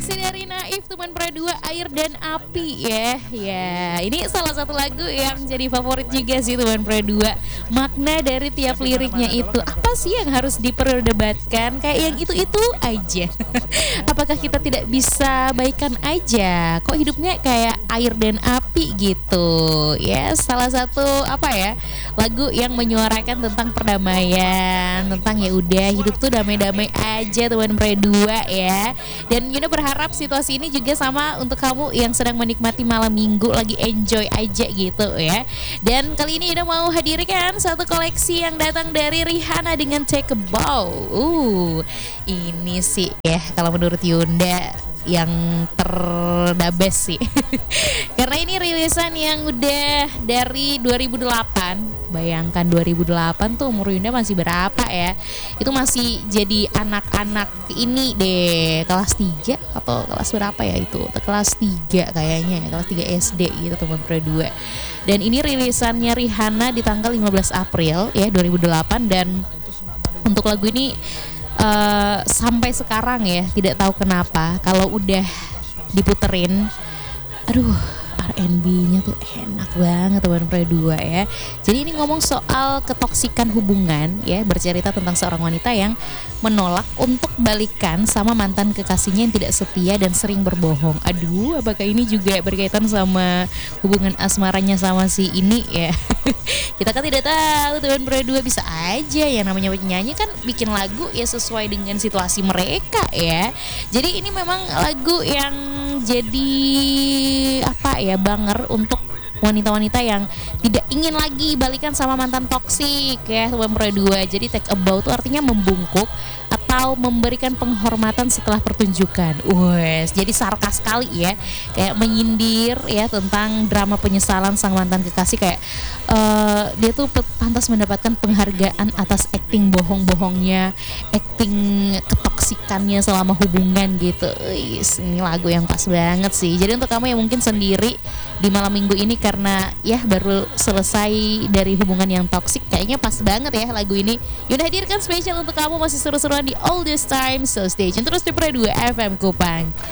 koleksi dari Naif teman Pro 2 Air dan Api ya. Ya, ini salah satu lagu yang jadi favorit juga sih teman Pro 2. Makna dari tiap liriknya itu apa sih yang harus diperdebatkan? Kayak yang itu-itu aja. Apakah kita tidak bisa baikan aja? Kok hidupnya kayak air dan api gitu? Ya, salah satu apa ya? Lagu yang menyuarakan tentang perdamaian, tentang ya udah hidup tuh damai-damai aja teman Pro 2 ya. Dan Yuna berharap situasi ini juga sama untuk kamu yang sedang menikmati malam minggu, lagi enjoy aja gitu ya. Dan kali ini Yuna mau hadirkan satu koleksi yang datang dari Rihanna dengan Take a Bow. Ini sih ya kalau menurut Yunda yang terdabes sih. Karena ini rilisan yang udah dari 2008. Bayangkan 2008 tuh umur Yunda masih berapa ya? Itu masih jadi anak-anak ini deh, kelas 3 atau kelas berapa ya itu? Kelas 3 kayaknya ya, kelas 3 SD gitu teman Pro 2. Dan ini rilisannya Rihanna di tanggal 15 April ya 2008. Dan untuk lagu ini sampai sekarang ya tidak tahu kenapa kalau udah diputerin, aduh R&B-nya tuh enak banget teman Pro 2 ya. Jadi ini ngomong soal ketoksikan hubungan ya, bercerita tentang seorang wanita yang menolak untuk balikan sama mantan kekasihnya yang tidak setia dan sering berbohong. Aduh, apakah ini juga berkaitan sama hubungan asmaranya sama si ini ya? Kita kan tidak tahu teman Pro 2, bisa aja yang namanya penyanyi kan bikin lagu ya sesuai dengan situasi mereka ya. Jadi ini memang lagu yang jadi apa ya, banger untuk wanita-wanita yang tidak ingin lagi balikan sama mantan toksik ya teman Pro 2. Jadi take a bow itu artinya membungkuk atau memberikan penghormatan setelah pertunjukan. Wes, jadi sarkas sekali ya, kayak menyindir ya tentang drama penyesalan sang mantan kekasih. Kayak dia tuh pantas mendapatkan penghargaan atas acting bohong-bohongnya, acting ketoksikannya selama hubungan gitu. Ini lagu yang pas banget sih. Jadi untuk kamu yang mungkin sendiri di malam minggu ini karena ya baru selesai dari hubungan yang toksik, kayaknya pas banget ya lagu ini. Yaudah hadirkan spesial untuk kamu, masih seru-seruan di All This Time. So stay tune terus di Pro 2 FM Kupang.